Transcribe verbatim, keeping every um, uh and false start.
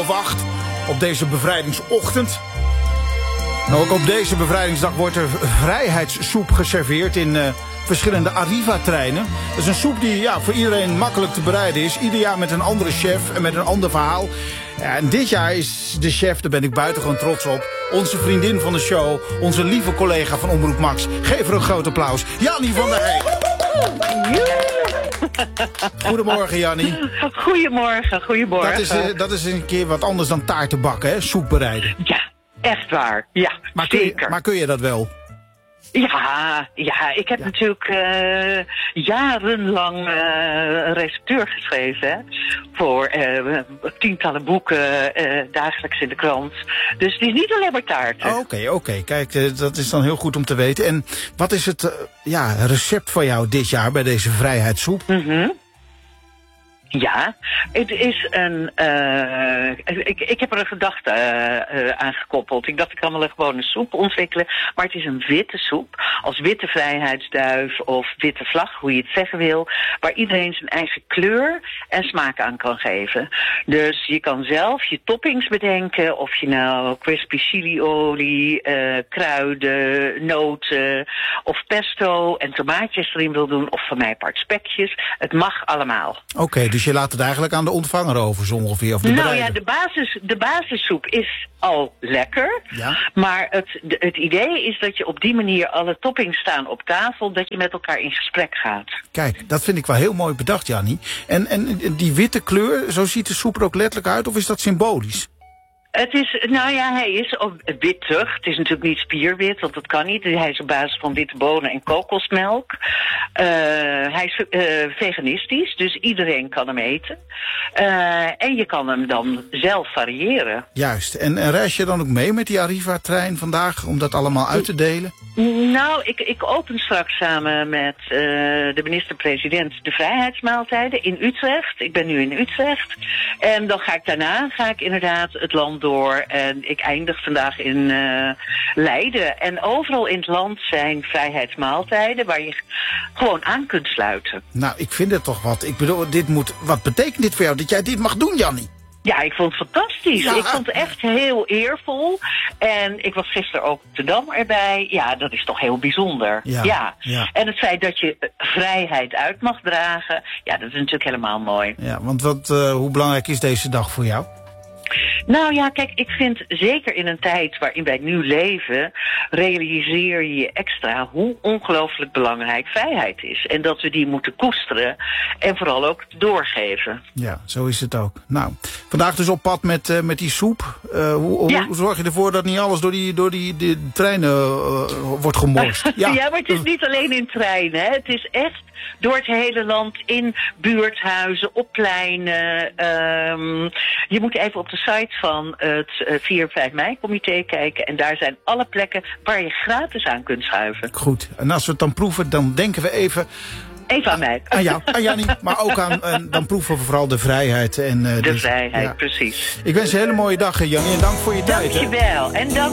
half acht op deze bevrijdingsochtend. Nou, ook op deze bevrijdingsdag wordt er vrijheidssoep geserveerd in uh, verschillende Arriva-treinen. Dat is een soep die ja, voor iedereen makkelijk te bereiden is. Ieder jaar met een andere chef en met een ander verhaal. Ja, en dit jaar is de chef, daar ben ik buitengewoon trots op, onze vriendin van de show, onze lieve collega van Omroep Max. Geef haar een groot applaus. Jannie van der Heij. Goedemorgen, Jannie. Goedemorgen, goedemorgen. Dat is, uh, dat is een keer wat anders dan taarten bakken, hè? Soep bereiden. Ja, echt waar. Ja, maar kun je, zeker. maar kun je dat wel? Ja, ja, ik heb ja. natuurlijk uh, jarenlang uh, een recepteur geschreven, hè, voor uh, tientallen boeken, uh, dagelijks in de krant. Dus het is niet alleen maar taarten. Oké, oké. Okay. Kijk, uh, dat is dan heel goed om te weten. En wat is het uh, ja, recept van jou dit jaar bij deze vrijheidssoep? Mm-hmm. Ja, het is een. Uh, ik, ik heb er een gedachte uh, uh, aan gekoppeld. Ik dacht, ik kan wel een gewone soep ontwikkelen. Maar het is een witte soep. Als witte vrijheidsduif of witte vlag, hoe je het zeggen wil. Waar iedereen zijn eigen kleur en smaak aan kan geven. Dus je kan zelf je toppings bedenken. Of je nou crispy chiliolie, uh, kruiden, noten of pesto en tomaatjes erin wil doen. Of van mij apart spekjes. Het mag allemaal. Oké, okay, dus je laat het eigenlijk aan de ontvanger over zo ongeveer? Of de nou ja, de, basis, de basissoep is al lekker. Ja? Maar het, de, het idee is dat je op die manier alle toppings staan op tafel, dat je met elkaar in gesprek gaat. Kijk, dat vind ik wel heel mooi bedacht, Jannie. En, en die witte kleur, zo ziet de soep er ook letterlijk uit, of is dat symbolisch? Het is, nou ja, hij is wittig. Het is natuurlijk niet spierwit, want dat kan niet. Hij is op basis van witte bonen en kokosmelk. Uh, hij is uh, veganistisch, dus iedereen kan hem eten. Uh, en je kan hem dan zelf variëren. Juist. En, en reis je dan ook mee met die Arriva-trein vandaag om dat allemaal uit te delen? Nou, ik, ik open straks samen met uh, de minister-president de vrijheidsmaaltijden in Utrecht. Ik ben nu in Utrecht. En dan ga ik daarna, ga ik inderdaad het land door. En ik eindig vandaag in uh, Leiden. En overal in het land zijn vrijheidsmaaltijden waar je gewoon aan kunt sluiten. Nou, ik vind het toch wat. Ik bedoel, dit moet, wat betekent dit voor jou dat jij dit mag doen, Jannie? Ja, ik vond het fantastisch. Ja. Ik vond het echt heel eervol. En ik was gisteren ook op de Dam erbij. Ja, dat is toch heel bijzonder. Ja, ja. ja. En het feit dat je vrijheid uit mag dragen, ja, dat is natuurlijk helemaal mooi. Ja, want wat, uh, hoe belangrijk is deze dag voor jou? Nou ja, kijk, ik vind zeker in een tijd waarin wij nu leven, realiseer je je extra hoe ongelooflijk belangrijk vrijheid is. En dat we die moeten koesteren en vooral ook doorgeven. Ja, zo is het ook. Nou, vandaag dus op pad met, uh, met die soep. Uh, hoe, ja. hoe zorg je ervoor dat niet alles door die, door die, die treinen uh, wordt gemorst? Ja. ja, maar het is niet alleen in treinen, hè. Het is echt door het hele land, in buurthuizen, op pleinen. Um, je moet even op de site van het uh, vier en vijf mei-comité kijken. En daar zijn alle plekken waar je gratis aan kunt schuiven. Goed, en als we het dan proeven, dan denken we even... Even aan mij. Aan jou, aan Jannie, maar ook aan, uh, dan proeven we vooral de vrijheid. En, uh, de dus, vrijheid, ja. precies. Ik wens je een hele mooie dag, Jannie, en dank voor je tijd. Dank je wel, en dank